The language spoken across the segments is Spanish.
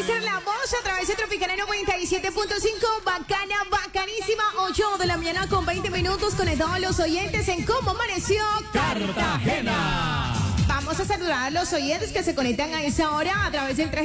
ser la voz a través de Tropicana 97.5. Bacana, bacanísima. 8 de la mañana con 20 minutos. Conectados los oyentes en Cómo Amaneció Cartagena. Vamos a saludar a los oyentes que se conectan a esa hora a través del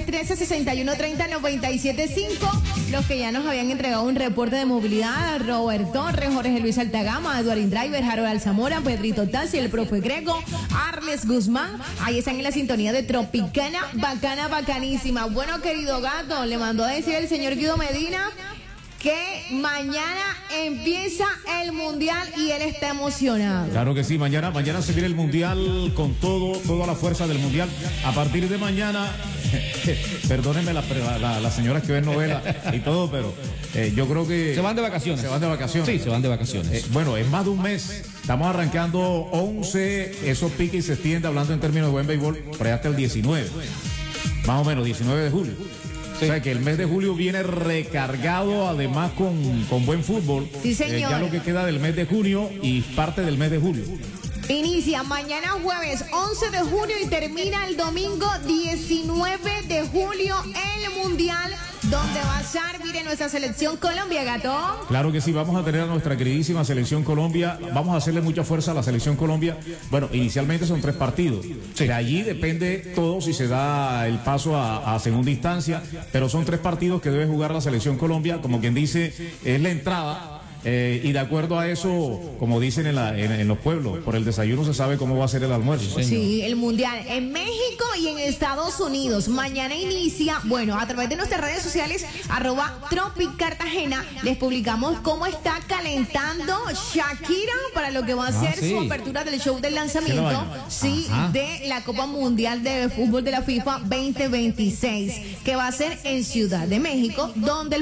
313-6130-975. Los que ya nos habían entregado un reporte de movilidad: Robert Torres, Jorge Luis Altagama, Eduardín Driver, Harold Alzamora, Pedrito Tassi, el profe Grego, Arles Guzmán. Ahí están en la sintonía de Tropicana, bacana, bacanísima. Bueno, querido gato, le mandó a decir el señor Guido Medina que mañana empieza el Mundial y él está emocionado. Claro que sí, mañana se viene el Mundial con toda la fuerza del Mundial. A partir de mañana, perdónenme las señoras que ven novelas y todo, pero yo creo que... Se van de vacaciones. Se van de vacaciones. Sí, se van de vacaciones. Bueno, en más de un mes, estamos arrancando 11, eso pica y se extiende, hablando en términos de buen béisbol, por allá hasta el 19. Más o menos, 19 de julio. Sí. O sea que el mes de julio viene recargado, además con buen fútbol. Sí, señor. Ya lo que queda del mes de junio y parte del mes de julio. Inicia mañana jueves 11 de junio y termina el domingo 19 de julio el Mundial, donde va a estar, mire, nuestra selección Colombia, gato. Claro que sí, vamos a tener a nuestra queridísima selección Colombia, vamos a hacerle mucha fuerza a la selección Colombia. Bueno, inicialmente son 3 partidos, sí. De allí depende todo si se da el paso a segunda instancia, pero son 3 partidos que debe jugar la selección Colombia, como quien dice, es la entrada. Y de acuerdo a eso, como dicen en los pueblos, por el desayuno se sabe cómo va a ser el almuerzo. Sí, el Mundial en México y en Estados Unidos. Mañana inicia, bueno, a través de nuestras redes sociales, @TropicCartagena, les publicamos cómo está calentando Shakira para lo que va a ser su apertura del show del lanzamiento, de la Copa Mundial de Fútbol de la FIFA 2026, que va a ser en Ciudad de México, donde el